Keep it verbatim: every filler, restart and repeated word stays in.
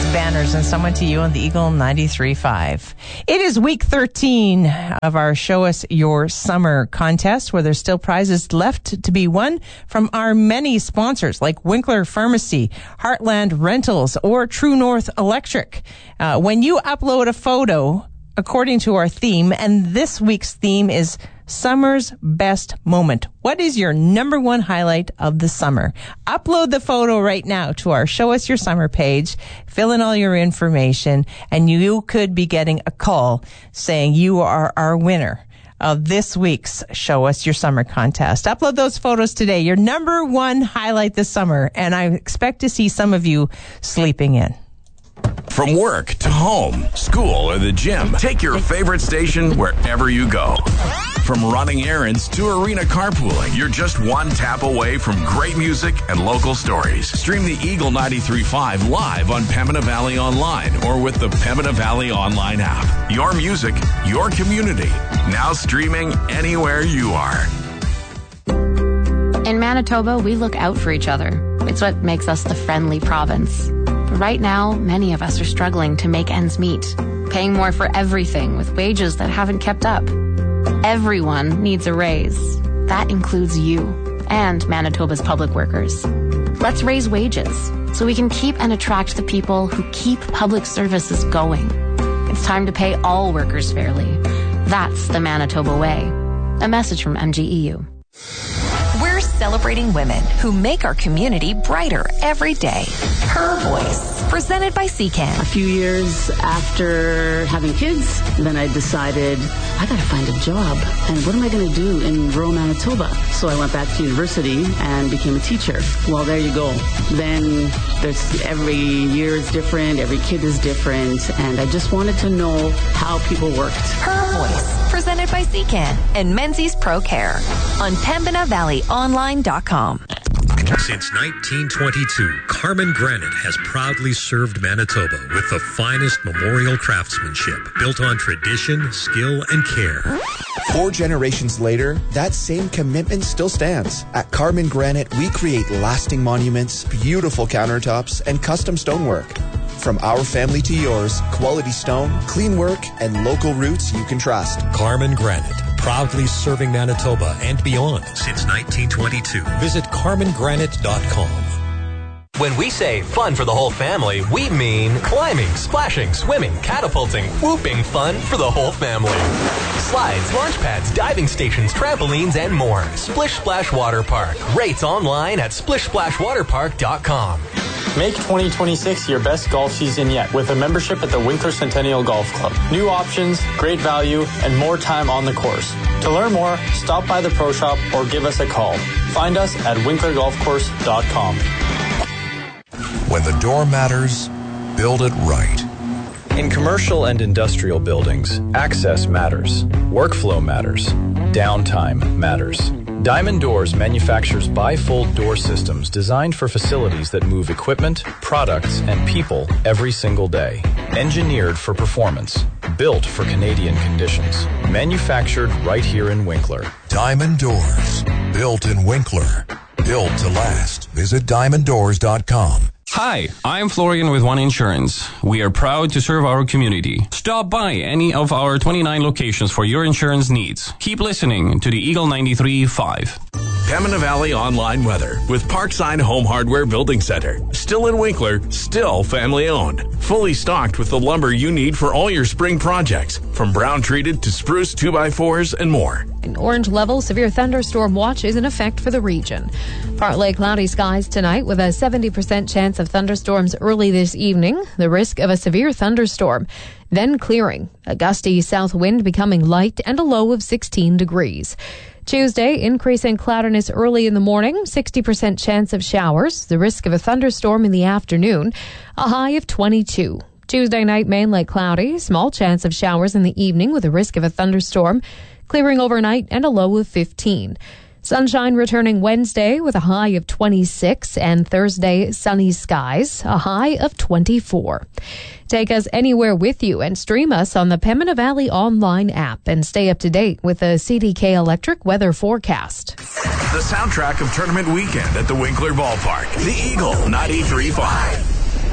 banners and someone to you on the Eagle ninety-three point five. It is week thirteen of our Show Us Your Summer contest, where there's still prizes left to be won from our many sponsors like Winkler Pharmacy, Heartland Rentals, or True North Electric. Uh, when you upload a photo according to our theme, and this week's theme is Summer's Best Moment. What is your number one highlight of the summer? Upload the photo right now to our Show Us Your Summer page. Fill in all your information, and you could be getting a call saying you are our winner of this week's Show Us Your Summer contest. Upload those photos today. Your number one highlight this summer, and I expect to see some of you sleeping in. From work to home, school, or the gym, take your favorite station wherever you go. From running errands to arena carpooling, you're just one tap away from great music and local stories. Stream the Eagle ninety-three point five live on Pembina Valley Online or with the Pembina Valley Online app. Your music, your community. Now streaming anywhere you are. In Manitoba, we look out for each other. It's what makes us the friendly province. But right now, many of us are struggling to make ends meet, paying more for everything with wages that haven't kept up. Everyone needs a raise. That includes you and Manitoba's public workers. Let's raise wages so we can keep and attract the people who keep public services going. It's time to pay all workers fairly. That's the Manitoba way. A message from M G E U. We're celebrating women who make our community brighter every day. Her Voice, presented by C C A N. A few years after having kids, then I decided I got to find a job. And what am I going to do in rural Manitoba? So I went back to university and became a teacher. Well, there you go. Then there's every year is different, every kid is different, and I just wanted to know how people worked. Her Voice, presented by C C A N and Menzies Pro Care on Pembina Valley Online dot com. Since nineteen twenty-two, Carmen Granite has proudly served Manitoba with the finest memorial craftsmanship built on tradition, skill, and care. Four generations later, that same commitment still stands. At Carmen Granite, we create lasting monuments, beautiful countertops, and custom stonework. From our family to yours, quality stone, clean work, and local roots you can trust. Carmen Granite, proudly serving Manitoba and beyond since nineteen twenty-two. Visit carmen granite dot com. When we say fun for the whole family, we mean climbing, splashing, swimming, catapulting, whooping fun for the whole family. Slides, launch pads, diving stations, trampolines, and more. Splish Splash Water Park. Rates online at splish splash water park dot com. Make twenty twenty-six your best golf season yet with a membership at the Winkler Centennial Golf Club. New options, great value, and more time on the course. To learn more, stop by the Pro Shop or give us a call. Find us at winkler golf course dot com. When the door matters, build it right. In commercial and industrial buildings, access matters, workflow matters, downtime matters. Diamond Doors manufactures bifold door systems designed for facilities that move equipment, products, and people every single day. Engineered for performance, built for Canadian conditions. Manufactured right here in Winkler. Diamond Doors, built in Winkler. Built to last. Visit diamond doors dot com. Hi, I'm Florian with One Insurance. We are proud to serve our community. Stop by any of our twenty-nine locations for your insurance needs. Keep listening to the Eagle ninety-three point five. Pembina Valley Online Weather with Parkside Home Hardware Building Center. Still in Winkler, still family owned. Fully stocked with the lumber you need for all your spring projects, from brown treated to spruce two by fours and more. An orange level severe thunderstorm watch is in effect for the region. Partly cloudy skies tonight with a seventy percent chance of thunderstorms early this evening. The risk of a severe thunderstorm. Then clearing. A gusty south wind becoming light and a low of sixteen degrees. Tuesday, increasing cloudiness early in the morning, sixty percent chance of showers, the risk of a thunderstorm in the afternoon, a high of twenty-two. Tuesday night, mainly cloudy, small chance of showers in the evening with a risk of a thunderstorm, clearing overnight and a low of fifteen. Sunshine returning Wednesday with a high of twenty-six, and Thursday, sunny skies, a high of twenty-four. Take us anywhere with you and stream us on the Pembina Valley Online app and stay up to date with the C D K Electric weather forecast. The soundtrack of tournament weekend at the Winkler Ballpark, the Eagle ninety-three point five.